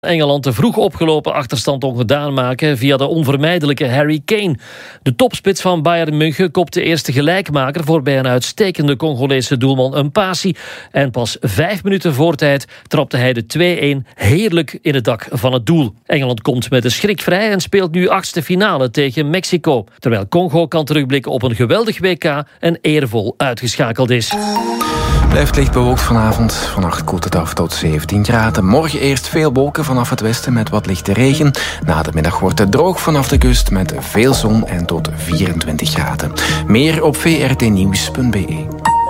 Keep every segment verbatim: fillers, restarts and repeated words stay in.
Engeland de vroeg opgelopen achterstand ongedaan maken via de onvermijdelijke Harry Kane. De topspits van Bayern München kopte de eerste gelijkmaker voorbij een uitstekende Congolese doelman Mpassi. En pas vijf minuten voor tijd trapte hij de twee-een heerlijk in het dak van het doel. Engeland komt met de schrik vrij en speelt nu achtste finale tegen Mexico. Terwijl Congo kan terugblikken op een geweldig W K en eervol uitgeschakeld is. Blijft licht bewolkt vanavond. Vannacht koelt het af tot zeventien graden. Morgen eerst veel wolken vanaf het westen met wat lichte regen. Na de middag wordt het droog vanaf de kust met veel zon en tot vierentwintig graden. Meer op v r t nieuws punt b e.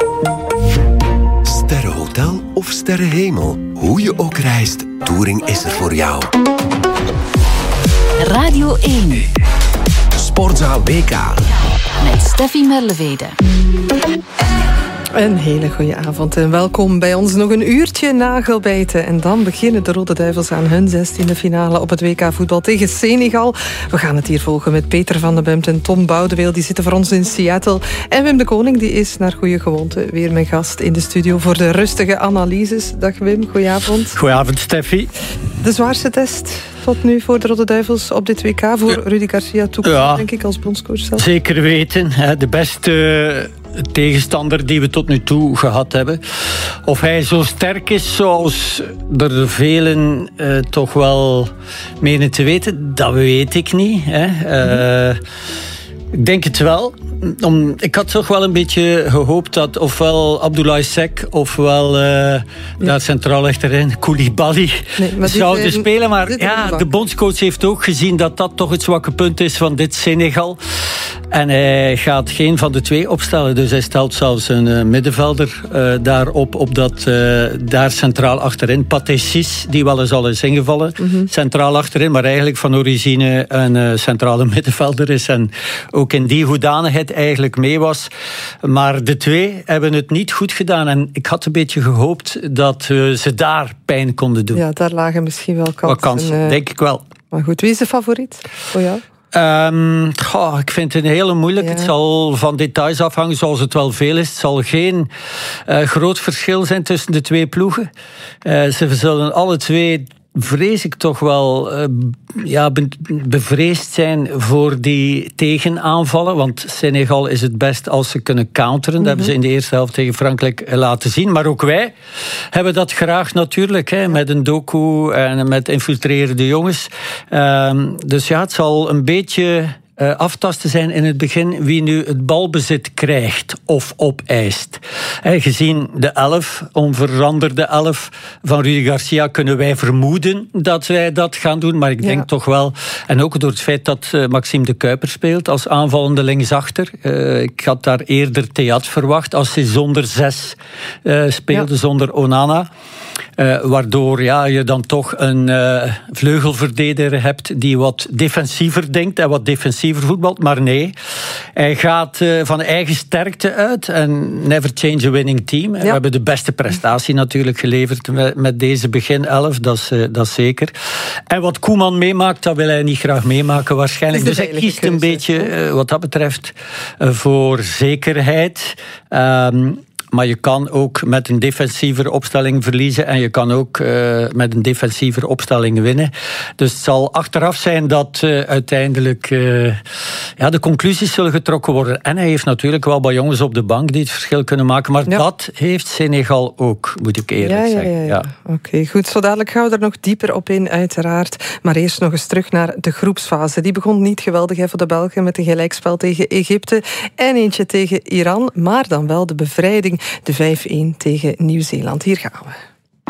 Sterrenhotel of sterrenhemel. Hoe je ook reist, Touring is er voor jou. Radio één. Sportzaal W K. Met Steffi Merlevede. Een hele goede avond en welkom bij ons. Nog een uurtje nagelbijten en dan beginnen de Rode Duivels aan hun zestiende finale op het W K voetbal tegen Senegal. We gaan het hier volgen met Peter van den Bemt en Tom Boudeweel. Die zitten voor ons in Seattle. En Wim de Koning die is naar goede gewoonte weer mijn gast in de studio voor de rustige analyses. Dag Wim, goedenavond. Goedenavond Steffi. De zwaarste test tot nu voor de Rode Duivels op dit W K voor Rudy Garcia toekomst, ja, denk ik, als bondscoach zelf. Zeker weten. De beste tegenstander die we tot nu toe gehad hebben. Of hij zo sterk is zoals er velen uh, toch wel menen te weten, dat weet ik niet. Hè. Uh, ik denk het wel. Om, ik had toch wel een beetje gehoopt dat ofwel Abdoulaye Seck ofwel uh, ja. daar centraal achterin Koulibaly nee, zouden dit, spelen. Maar ja, de bondscoach heeft ook gezien dat dat toch het zwakke punt is van dit Senegal. En hij gaat geen van de twee opstellen. Dus hij stelt zelfs een uh, middenvelder uh, daarop, op dat, uh, daar centraal achterin. Pathé Ciss, die wel eens al is ingevallen. Mm-hmm. Centraal achterin, maar eigenlijk van origine een uh, centrale middenvelder is. En ook in die hoedanigheid eigenlijk mee was. Maar de twee hebben het niet goed gedaan. En ik had een beetje gehoopt dat uh, ze daar pijn konden doen. Ja, daar lagen misschien wel kansen. Wat kansen, uh, denk ik wel. Maar goed, wie is de favoriet voor jou? Um, goh, ik vind het een hele moeilijk. Ja. Het zal van details afhangen, zoals het wel veel is. Het zal geen uh, groot verschil zijn tussen de twee ploegen. Uh, ze zullen alle twee, vrees ik toch wel, uh, ja, be- bevreesd zijn voor die tegenaanvallen. Want Senegal is het best als ze kunnen counteren. Mm-hmm. Dat hebben ze in de eerste helft tegen Frankrijk laten zien. Maar ook wij hebben dat graag natuurlijk. Hè, met een Doku en met infiltrerende jongens. Um, dus ja, het zal een beetje Uh, aftasten zijn in het begin wie nu het balbezit krijgt of opeist. He, gezien de elf, onveranderde elf van Rudy Garcia, kunnen wij vermoeden dat wij dat gaan doen. Maar ik denk ja. toch wel, en ook door het feit dat uh, Maxime de Kuiper speelt als aanvallende linksachter. Uh, ik had daar eerder Theat verwacht als hij zonder zes uh, speelde, ja. zonder Onana. Uh, waardoor ja, je dan toch een uh, vleugelverdediger hebt die wat defensiever denkt en wat defensiever voetbalt. Maar nee, hij gaat uh, van eigen sterkte uit en never change a winning team. Ja. We hebben de beste prestatie natuurlijk geleverd met, met deze begin elf, dat is, uh, dat is zeker. En wat Koeman meemaakt, dat wil hij niet graag meemaken waarschijnlijk. Dus hij kiest keuze. een beetje, uh, wat dat betreft, uh, voor zekerheid. Um, Maar je kan ook met een defensievere opstelling verliezen en je kan ook uh, met een defensievere opstelling winnen. Dus het zal achteraf zijn dat uh, uiteindelijk uh, ja, de conclusies zullen getrokken worden. En hij heeft natuurlijk wel wat jongens op de bank die het verschil kunnen maken. Maar ja. dat heeft Senegal ook, moet ik eerlijk ja, zeggen. Ja, ja, ja. ja. Oké, okay, goed. Zo dadelijk gaan we er nog dieper op in, uiteraard. Maar eerst nog eens terug naar de groepsfase. Die begon niet geweldig hè, voor de Belgen met een gelijkspel tegen Egypte en eentje tegen Iran. Maar dan wel de bevrijding. De vijf-een tegen Nieuw-Zeeland. Hier gaan we.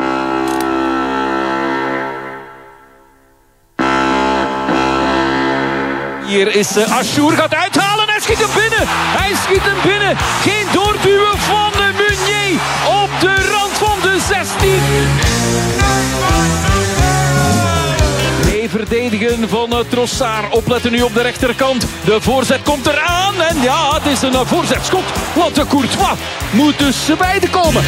Hier is uh, Ashour, gaat uithalen. Hij schiet hem binnen. Hij schiet hem binnen. Geen doorduwen van de Meunier op de rand van de zestien. Nee, verdedigen van uh, Trossard. Opletten nu op de rechterkant. De voorzet komt eraan. En ja, het is een uh, voorzetschot. Want de Courtois moet dus beide komen.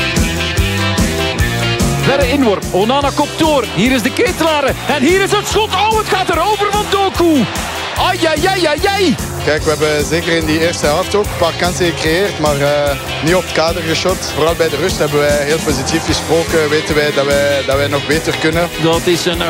Verre inworp. Onana kopt door. Hier is de Ketelaar. En hier is het schot. Oh, het gaat erover van Doku. Ai, ai, ai, ai, ai. Kijk, we hebben zeker in die eerste helft ook een paar kansen gecreëerd, maar uh, niet op het kader geschot. Vooral bij de rust hebben wij heel positief gesproken. Weten wij dat wij, dat wij nog beter kunnen. Dat is een